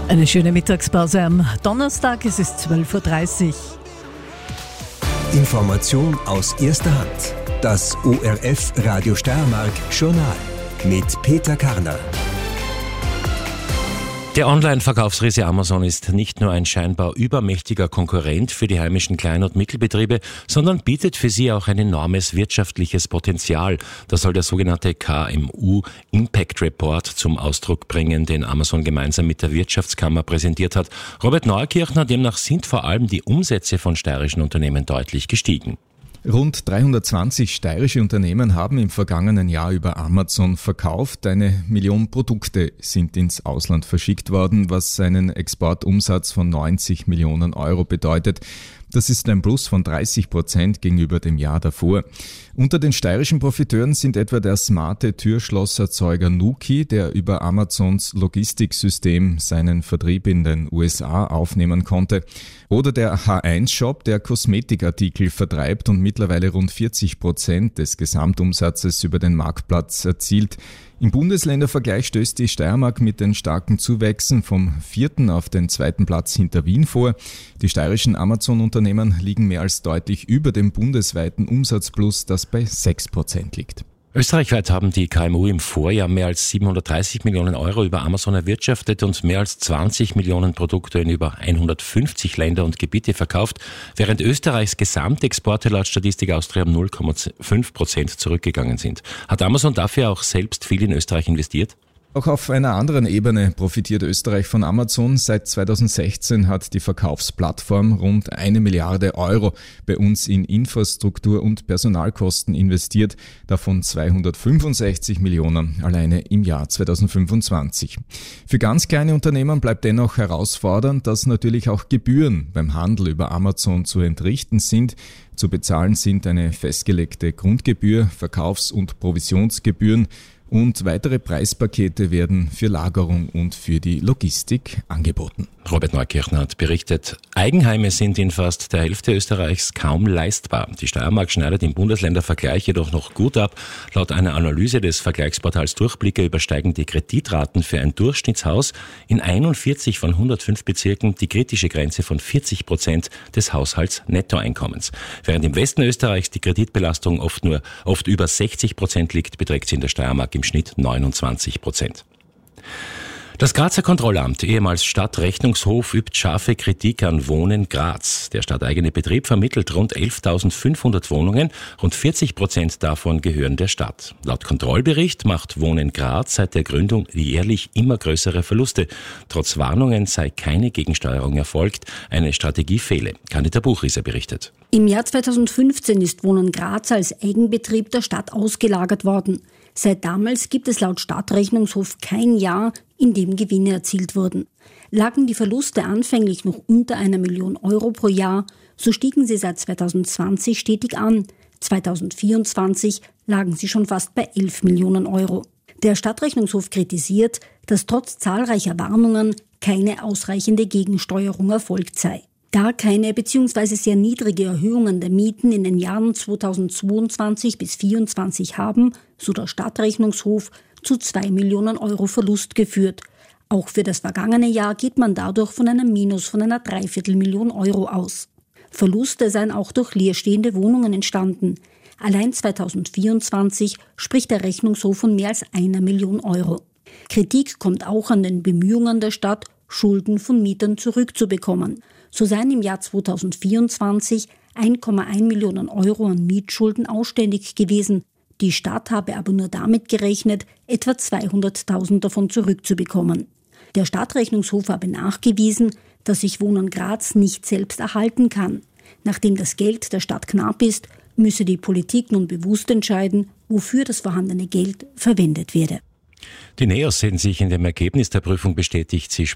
Eine schöne Mittagspause am Donnerstag, es ist 12.30 Uhr. Information aus erster Hand. Das ORF Radio Steiermark Journal mit Peter Karner. Der Online-Verkaufsriese Amazon ist nicht nur ein scheinbar übermächtiger Konkurrent für die heimischen Klein- und Mittelbetriebe, sondern bietet für sie auch ein enormes wirtschaftliches Potenzial. Das soll der sogenannte KMU Impact Report zum Ausdruck bringen, den Amazon gemeinsam mit der Wirtschaftskammer präsentiert hat. Robert Neukirchner, demnach sind vor allem die Umsätze von steirischen Unternehmen deutlich gestiegen. Rund 320 steirische Unternehmen haben im vergangenen Jahr über Amazon verkauft. 1 Million Produkte sind ins Ausland verschickt worden, was einen Exportumsatz von 90 Millionen Euro bedeutet. Das ist ein Plus von 30% gegenüber dem Jahr davor. Unter den steirischen Profiteuren sind etwa der smarte Türschlosserzeuger Nuki, der über Amazons Logistiksystem seinen Vertrieb in den USA aufnehmen konnte, oder der H1-Shop, der Kosmetikartikel vertreibt und mittlerweile rund 40% des Gesamtumsatzes über den Marktplatz erzielt. Im Bundesländervergleich stößt die Steiermark mit den starken Zuwächsen vom 4. auf den 2. Platz hinter Wien vor. Die steirischen Amazon-Unternehmen liegen mehr als deutlich über dem bundesweiten Umsatzplus, das bei 6% liegt. Österreichweit haben die KMU im Vorjahr mehr als 730 Millionen Euro über Amazon erwirtschaftet und mehr als 20 Millionen Produkte in über 150 Länder und Gebiete verkauft, während Österreichs Gesamtexporte laut Statistik Austria um 0,5% zurückgegangen sind. Hat Amazon dafür auch selbst viel in Österreich investiert? Auch auf einer anderen Ebene profitiert Österreich von Amazon. Seit 2016 hat die Verkaufsplattform rund 1 Milliarde Euro bei uns in Infrastruktur und Personalkosten investiert, davon 265 Millionen alleine im Jahr 2025. Für ganz kleine Unternehmen bleibt dennoch herausfordernd, dass natürlich auch Gebühren beim Handel über Amazon zu entrichten sind. Zu bezahlen sind eine festgelegte Grundgebühr, Verkaufs- und Provisionsgebühren, und weitere Preispakete werden für Lagerung und für die Logistik angeboten. Robert Neukirchner hat berichtet, Eigenheime sind in fast der Hälfte Österreichs kaum leistbar. Die Steiermark schneidet im Bundesländervergleich jedoch noch gut ab. Laut einer Analyse des Vergleichsportals Durchblicke übersteigen die Kreditraten für ein Durchschnittshaus in 41 von 105 Bezirken die kritische Grenze von 40% des Haushaltsnettoeinkommens. Während im Westen Österreichs die Kreditbelastung oft über 60% liegt, beträgt sie in der Steiermark im Schnitt 29%. Das Grazer Kontrollamt, ehemals Stadtrechnungshof, übt scharfe Kritik an Wohnen Graz. Der stadteigene Betrieb vermittelt rund 11.500 Wohnungen, rund 40% davon gehören der Stadt. Laut Kontrollbericht macht Wohnen Graz seit der Gründung jährlich immer größere Verluste. Trotz Warnungen sei keine Gegensteuerung erfolgt, eine Strategie fehle. Kanita Buchwieser berichtet. Im Jahr 2015 ist Wohnen Graz als Eigenbetrieb der Stadt ausgelagert worden. Seit damals gibt es laut Stadtrechnungshof kein Jahr, in dem Gewinne erzielt wurden. Lagen die Verluste anfänglich noch unter 1 Million Euro pro Jahr, so stiegen sie seit 2020 stetig an. 2024 lagen sie schon fast bei 11 Millionen Euro. Der Stadtrechnungshof kritisiert, dass trotz zahlreicher Warnungen keine ausreichende Gegensteuerung erfolgt sei. Da keine bzw. sehr niedrige Erhöhungen der Mieten in den Jahren 2022 bis 2024 haben, so der Stadtrechnungshof, zu 2 Millionen Euro Verlust geführt. Auch für das vergangene Jahr geht man dadurch von einem Minus von einer Dreiviertelmillion Euro aus. Verluste seien auch durch leerstehende Wohnungen entstanden. Allein 2024 spricht der Rechnungshof von mehr als 1 Million Euro. Kritik kommt auch an den Bemühungen der Stadt, Schulden von Mietern zurückzubekommen. So seien im Jahr 2024 1,1 Millionen Euro an Mietschulden ausständig gewesen. Die Stadt habe aber nur damit gerechnet, etwa 200.000 davon zurückzubekommen. Der Stadtrechnungshof habe nachgewiesen, dass sich Wohnen Graz nicht selbst erhalten kann. Nachdem das Geld der Stadt knapp ist, müsse die Politik nun bewusst entscheiden, wofür das vorhandene Geld verwendet werde. Die NEOS sehen sich in dem Ergebnis der Prüfung bestätigt. Sie